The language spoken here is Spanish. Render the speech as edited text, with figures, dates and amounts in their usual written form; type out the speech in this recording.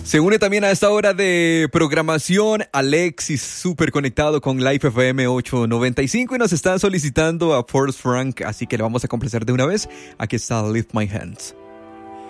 Se une también a esta hora de programación Alexis, súper conectado con Life FM 895 y nos está solicitando a Forrest Frank, así que le vamos a complacer de una vez. Aquí está Lift My Hands.